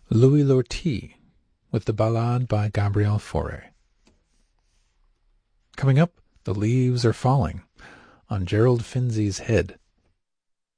Louis Lortie with the Ballade by Gabriel Fauré. Coming up, The Leaves Are Falling on Gerald Finzi's Head,